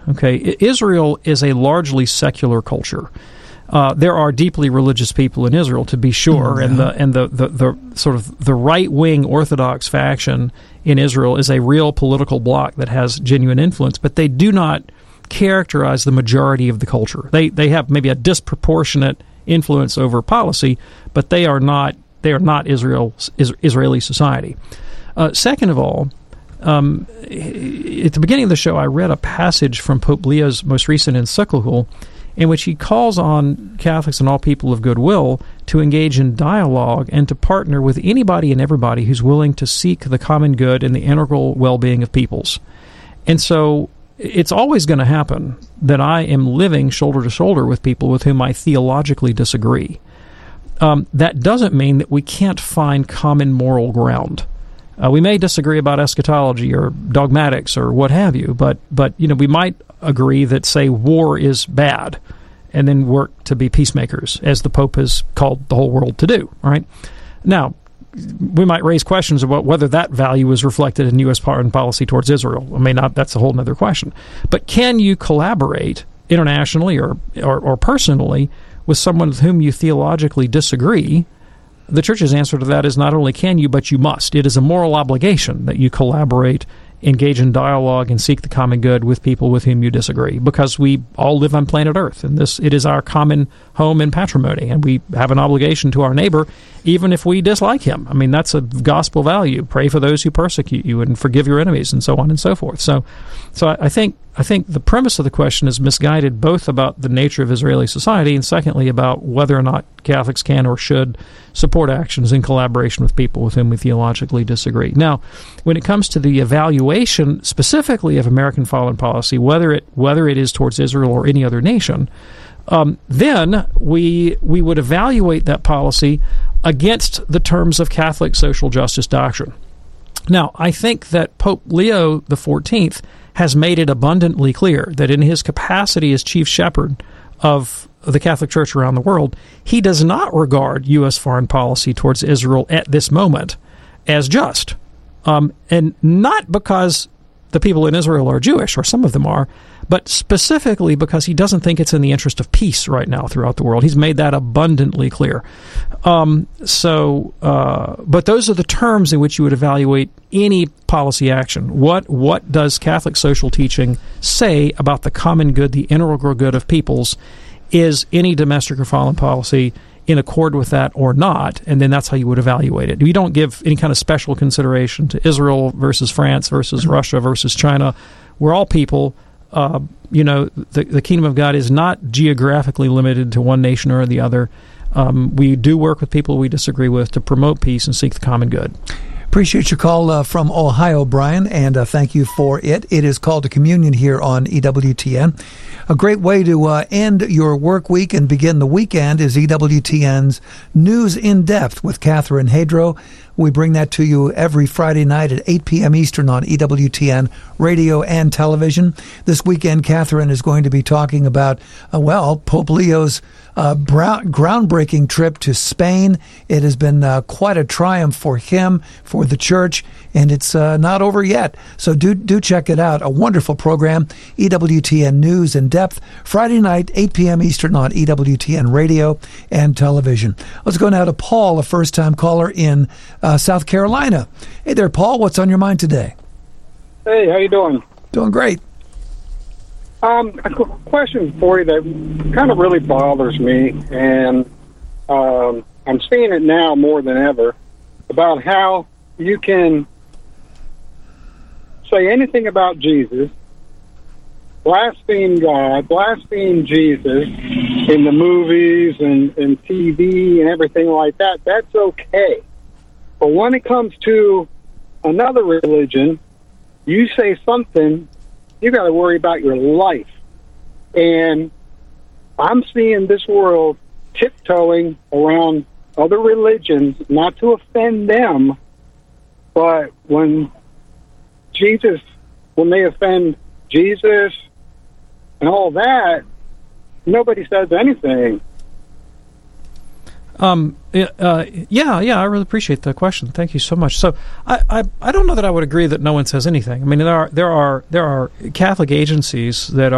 Okay, Israel is a largely secular culture. There are deeply religious people in Israel, to be sure, and the sort of the right-wing Orthodox faction in Israel is a real political bloc that has genuine influence, but they do not characterize the majority of the culture. They have maybe a disproportionate influence over policy, but they are not Israeli society. Second of all, at the beginning of the show, I read a passage from Pope Leo's most recent encyclical in which he calls on Catholics and all people of goodwill to engage in dialogue and to partner with anybody and everybody who's willing to seek the common good and the integral well-being of peoples. And so it's always going to happen that I am living shoulder to shoulder with people with whom I theologically disagree. That doesn't mean that we can't find common moral ground. We may disagree about eschatology or dogmatics or what have you, but we might agree that, say, war is bad, and then work to be peacemakers, as the Pope has called the whole world to do. All right. Now, we might raise questions about whether that value is reflected in U.S. foreign policy towards Israel. I mean, that's a whole other question. But can you collaborate internationally or personally with someone with whom you theologically disagree? The Church's answer to that is not only can you, but you must. It is a moral obligation that you collaborate, engage in dialogue, and seek the common good with people with whom you disagree, because we all live on planet Earth, and it is our common home and patrimony, and we have an obligation to our neighbor, even if we dislike him. I mean, that's a gospel value. Pray for those who persecute you, and forgive your enemies, and so on and so forth. So I think the premise of the question is misguided, both about the nature of Israeli society, and secondly about whether or not Catholics can or should support actions in collaboration with people with whom we theologically disagree. Now, when it comes to the evaluation specifically of American foreign policy, whether it is towards Israel or any other nation, then we would evaluate that policy against the terms of Catholic social justice doctrine. Now, I think that Pope Leo XIV has made it abundantly clear that in his capacity as chief shepherd of the Catholic Church around the world, he does not regard U.S. foreign policy towards Israel at this moment as just. And not because the people in Israel are Jewish, or some of them are, but specifically because he doesn't think it's in the interest of peace right now throughout the world. He's made that abundantly clear. But those are the terms in which you would evaluate any policy action. What does Catholic social teaching say about the common good, the integral good of peoples? Is any domestic or foreign policy in accord with that or not? And then that's how you would evaluate it. You don't give any kind of special consideration to Israel versus France versus Russia versus China. We're all people. The kingdom of God is not geographically limited to one nation or the other. We do work with people we disagree with to promote peace and seek the common good. Appreciate your call from Ohio, Brian, and thank you for it. It is called to communion here on EWTN. A great way to end your work week and begin the weekend is EWTN's News in Depth with Catherine Hadro. We bring that to you every Friday night at 8 p.m. Eastern on EWTN radio and television. This weekend, Catherine is going to be talking about, Pope Leo's groundbreaking trip to Spain. It has been quite a triumph for him, for the church, and it's not over yet. So do check it out. A wonderful program, EWTN News in Depth, Friday night, 8 p.m. Eastern on EWTN radio and television. Let's go now to Paul, a first-time caller in South Carolina. Hey there, Paul. What's on your mind today? Hey, how you doing? Doing great. A question for you that kind of really bothers me, and I'm seeing it now more than ever, about how you can say anything about Jesus, blaspheme God, blaspheme Jesus in the movies and TV and everything like that. That's okay. But when it comes to another religion, you say something, you got to worry about your life. And I'm seeing this world tiptoeing around other religions, not to offend them, but when they offend Jesus and all that, nobody says anything. I really appreciate the question. Thank you so much. So I don't know that I would agree that no one says anything. I mean, there are Catholic agencies that